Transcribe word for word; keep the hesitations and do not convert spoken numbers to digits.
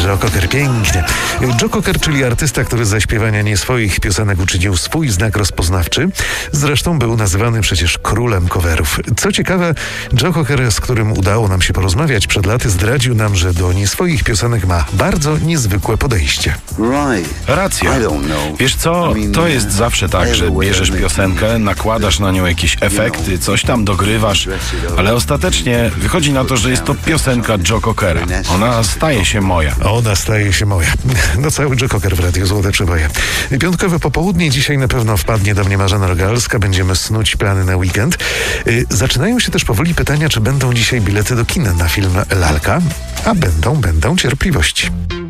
Joe Cocker, pięknie. Joe Cocker, czyli artysta, który ze śpiewania nie swoich piosenek uczynił swój znak rozpoznawczy. Zresztą był nazywany przecież królem coverów. Co ciekawe, Joe Cocker, z którym udało nam się porozmawiać przed laty, zdradził nam, że do nie swoich piosenek ma bardzo niezwykłe podejście. Racja. Wiesz co, to jest zawsze tak, że bierzesz piosenkę, nakładasz na nią jakieś efekty, coś tam dogrywasz, ale ostatecznie wychodzi na to, że jest to piosenka Joe Cockera. Ona staje się moja. Ona staje się moja. No cały Joe Cocker w Radiu Złote Przeboje. Piątkowe popołudnie. Dzisiaj na pewno wpadnie do mnie Marzena Rogalska. Będziemy snuć plany na weekend. Yy, zaczynają się też powoli pytania, czy będą dzisiaj bilety do kina na film Lalka. A będą, będą cierpliwości.